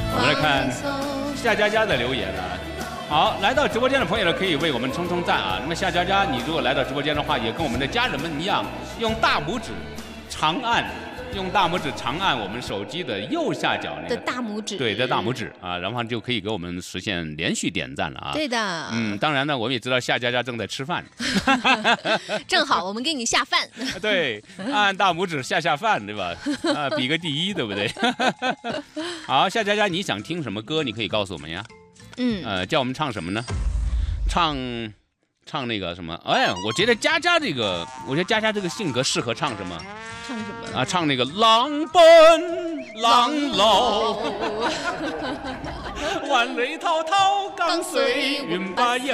我们来看夏佳佳的留言啊。好，来到直播间的朋友呢，可以为我们冲冲赞啊。那么夏佳佳，你如果来到直播间的话，也跟我们的家人们一样，用大拇指长按我们手机的右下角那个的大拇指， 对的大拇指啊，然后就可以给我们实现连续点赞了啊。 对的， 当然呢，我们也知道夏佳佳正在吃饭， 正好我们给你下饭。 对，按大拇指下饭，对吧？啊，比个第一，对不对？好，夏佳佳，你想听什么歌？你可以告诉我们呀。叫我们唱什么呢？唱那个什么？哎，我觉得佳佳这个性格适合唱什么？ 唱什么啊？唱那个狼奔浪流，万里滔滔江水永不休，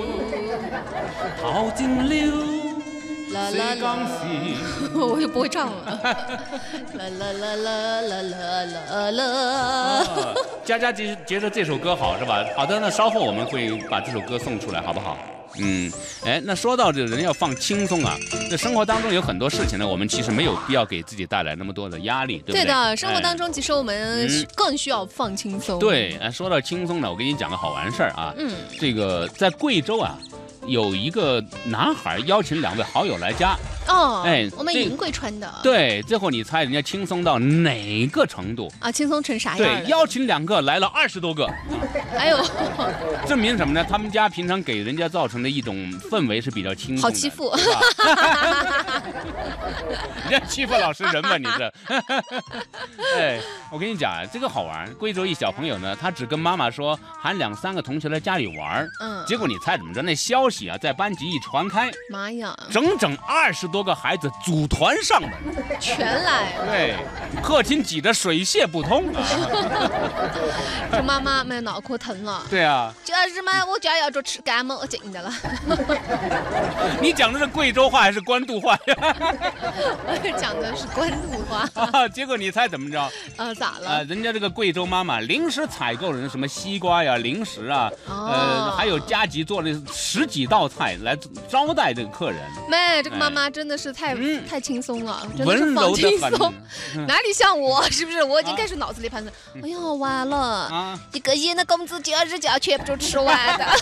淘尽了。谁刚洗？ 我又不会唱了。啦啦啦啦啦啦啦啦。 佳佳觉得这首歌好是吧？好的，那稍后我们会把这首歌送出来，好不好？那说到这人要放轻松啊，这生活当中有很多事情呢，我们其实没有必要给自己带来那么多的压力，对不对？ 对的，生活当中其实我们更需要放轻松。 对，说到轻松呢，我给你讲个好玩事儿啊。这个在贵州啊。有一个男孩邀请2位好友来家， 我们银贵川的。 对，最后你猜人家轻松到哪个程度啊？轻松成啥样？ 对，邀请2个来了20多个。 哎呦， 证明什么呢？他们家平常给人家造成的一种氛围是比较轻松的， 好欺负。 人家欺负老实人吧？你这。哎，我跟你讲，这个好玩。贵州一小朋友呢，他只跟妈妈说喊2、3个同学来家里玩，结果你猜怎么着？那消息啊，在班级一传开， 妈呀， 整整20多个孩子组团上门， 全来了。 对，客厅挤得水泄不通啊！ 这妈妈们脑壳疼了。 对啊， 这日嘛，我家要着吃干么劲的了。 你讲的是贵州话还是官渡话呀？ 我讲的是官渡话。 结果你猜怎么着？ 咋了？ 人家这个贵州妈妈临时采购人什么西瓜呀、零食啊，还有加急做了10几道菜来招待这个客人。 这个妈妈真的是太轻松了，真的温是放柔轻松， 的很。 哪里像我，是不是？我已经开始脑子里盘算，哎呀，完了，1个月的工资2日就要全部都吃完的。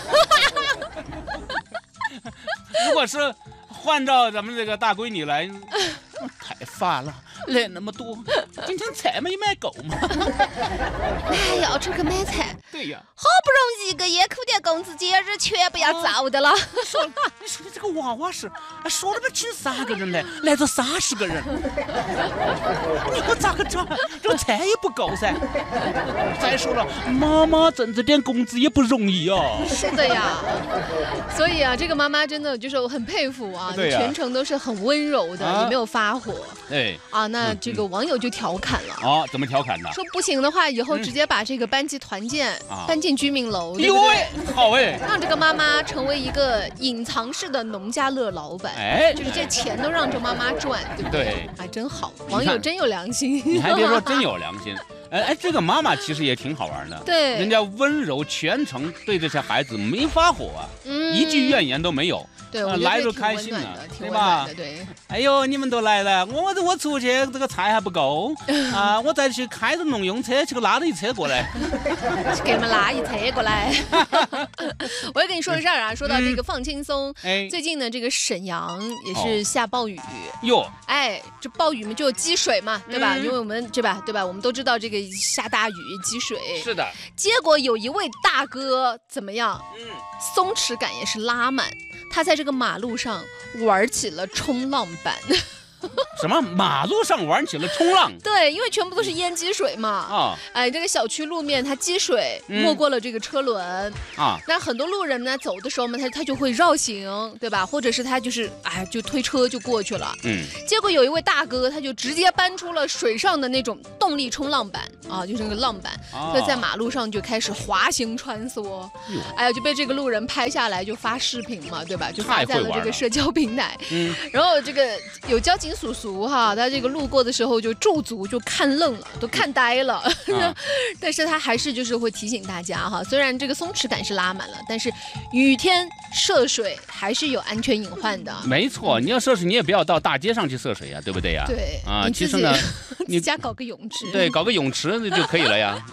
如果是换照咱们这个大闺女来，太烦了，来那么多，今天菜没买够吗？ 要出去买菜， 对呀， 好不容易1个月苦点工资2日全部要糟的了。 你说的这个娃娃是，说了不请3个人来这30个人，你我咋个整？这个菜也不够噻。再说了，妈妈挣这点工资也不容易啊。 是的呀，所以啊，这个妈妈真的就是我很佩服啊，全程都是很温柔的，也没有发火。那这个网友就调侃了怎么调侃的？ 说不行的话，以后直接把这个班级团建搬进居民楼，对不对？ 好让这个妈妈成为一个隐藏式的农家乐老板，就是这钱都让这妈妈赚，对不对？还真好，网友真有良心。 你还别说，真有良心。这个妈妈其实也挺好玩的， 对， 人家温柔全程对这些孩子没发火一句怨言都没有。 对， 来就开心了， 对吧？对。 哎呦，你们都来了，我出去这个菜还不够我再去开着农用车去拉着一车过来， 给你们拉一车过来。我要跟你说个事儿啊，说到这个放轻松，最近呢，这个沈阳也是下暴雨哟， 这暴雨嘛就有积水嘛，对吧？因为我们对吧？我们都知道这个下大雨积水， 是的。 结果有一位大哥怎么样？松弛感也是拉满。他在这个马路上玩起了冲浪板。 什么？马路上玩起了冲浪？ 对，因为全部都是淹积水嘛。这个小区路面它积水没过了这个车轮那很多路人呢走的时候嘛，他就会绕行，对吧？或者是他就是就推车就过去了。结果有一位大哥，他就直接搬出了水上的那种动力冲浪板就是那个浪板，就在马路上就开始滑行穿梭。就被这个路人拍下来，就发视频嘛，对吧？就发在了这个社交平台。然后这个有交警叔叔他这个路过的时候就驻足，就看愣了，都看呆了。但是他还是就是会提醒大家虽然这个松弛感是拉满了，但是雨天涉水还是有安全隐患的。 没错，你要涉水，你也不要到大街上去涉水呀，对不对呀？ 对其实呢， 你家搞个泳池， 对，搞个泳池就可以了呀。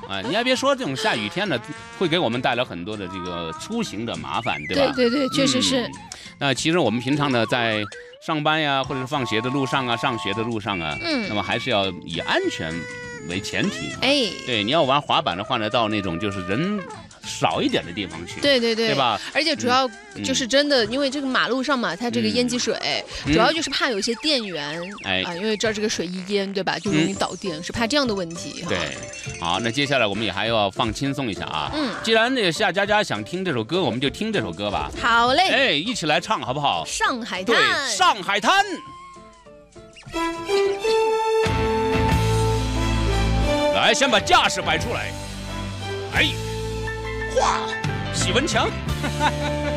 你还别说，这种下雨天呢，会给我们带来很多的这个出行的麻烦，对吧？ 对，确实是。 那其实我们平常呢，在上班呀，或者是放学的路上啊，上学的路上啊，那么还是要以安全为前提。对，你要玩滑板的话呢，到那种就是人少一点的地方去，对吧？ 而且主要就是真的，因为这个马路上嘛，它这个淹积水，主要就是怕有些电源，因为这个水一淹，对吧，就容易导电，是怕这样的问题。 对，好，那接下来我们也还要放轻松一下啊。既然那个夏佳佳想听这首歌，我们就听这首歌吧。 好嘞， 一起来唱好不好？ 上海滩， 对，上海滩。来，先把架势摆出来。画，洗文强。